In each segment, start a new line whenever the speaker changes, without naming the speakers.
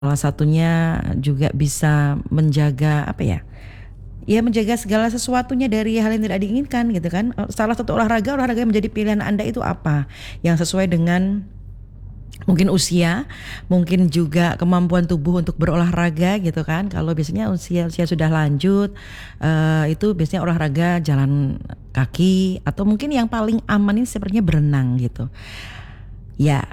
Salah satunya juga bisa menjaga apa ya? Ya menjaga segala sesuatunya dari hal yang tidak diinginkan gitu kan. Salah satu olahraga yang menjadi pilihan Anda itu apa? Yang sesuai dengan mungkin usia, mungkin juga kemampuan tubuh untuk berolahraga gitu kan. Kalau biasanya usia sudah lanjut, itu biasanya olahraga jalan kaki atau mungkin yang paling aman ini sepertinya berenang gitu. Ya,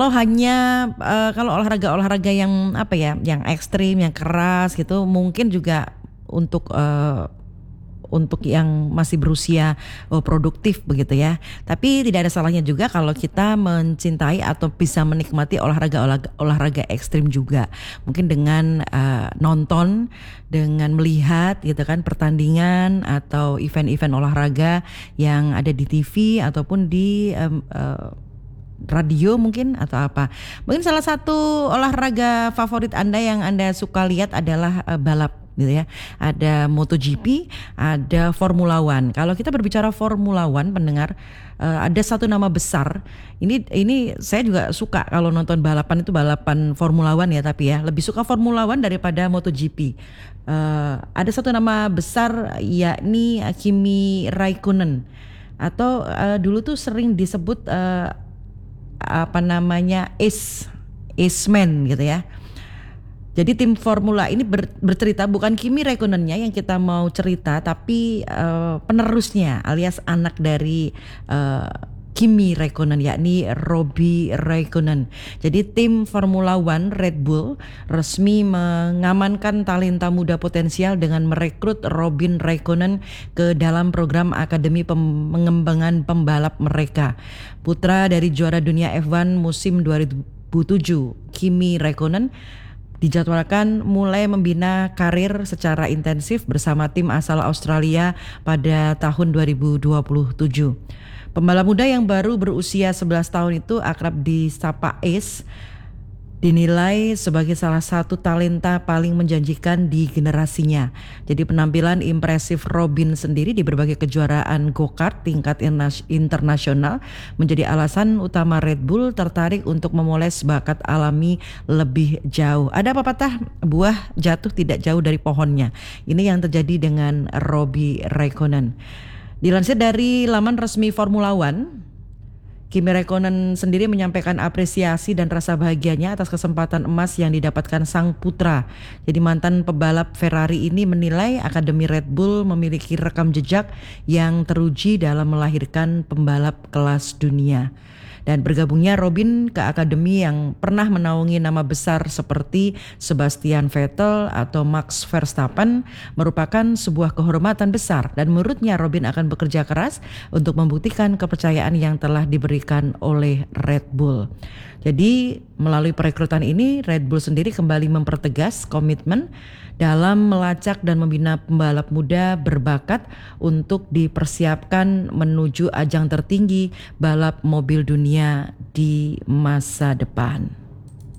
kalau olahraga-olahraga yang apa ya, yang ekstrim, yang keras gitu, mungkin juga untuk untuk yang masih berusia produktif begitu ya. Tapi tidak ada salahnya juga kalau kita mencintai atau bisa menikmati olahraga ekstrim juga. Mungkin dengan nonton, dengan melihat gitu kan pertandingan atau event-event olahraga yang ada di TV ataupun di radio mungkin atau apa. Mungkin salah satu olahraga favorit Anda yang Anda suka lihat adalah balap gitu ya. Ada MotoGP, ada Formula One. Kalau kita berbicara Formula One pendengar, ada satu nama besar. Ini saya juga suka kalau nonton balapan itu balapan Formula One ya, tapi ya lebih suka Formula One daripada MotoGP. Ada satu nama besar yakni Kimi Raikkonen atau dulu tuh sering disebut apa namanya Ace Man gitu ya. Jadi tim Formula ini bercerita bukan Kimi Raikkonennya yang kita mau cerita, tapi penerusnya alias anak dari Kimi Raikkonen yakni Robbie Raikkonen. Jadi tim Formula One Red Bull resmi mengamankan talenta muda potensial dengan merekrut Robin Raikkonen ke dalam program Akademi Pengembangan Pembalap mereka. Putra dari juara dunia F1 musim 2007, Kimi Raikkonen dijadwalkan mulai membina karir secara intensif bersama tim asal Australia pada tahun 2027. Pembalap muda yang baru berusia 11 tahun itu akrab disapa Ace, dinilai sebagai salah satu talenta paling menjanjikan di generasinya. Jadi penampilan impresif Robin sendiri di berbagai kejuaraan go-kart tingkat internasional menjadi alasan utama Red Bull tertarik untuk memoles bakat alami lebih jauh. Ada pepatah buah jatuh tidak jauh dari pohonnya. Ini yang terjadi dengan Robbie Raikkonen. Dilansir dari laman resmi Formula One, Kimi Raikkonen sendiri menyampaikan apresiasi dan rasa bahagianya atas kesempatan emas yang didapatkan sang putra. Jadi mantan pebalap Ferrari ini menilai Akademi Red Bull memiliki rekam jejak yang teruji dalam melahirkan pembalap kelas dunia. Dan bergabungnya Robin ke akademi yang pernah menaungi nama besar seperti Sebastian Vettel atau Max Verstappen merupakan sebuah kehormatan besar, dan menurutnya Robin akan bekerja keras untuk membuktikan kepercayaan yang telah diberikan oleh Red Bull. Jadi melalui perekrutan ini Red Bull sendiri kembali mempertegas komitmen dalam melacak dan membina pembalap muda berbakat untuk dipersiapkan menuju ajang tertinggi balap mobil dunia di masa depan.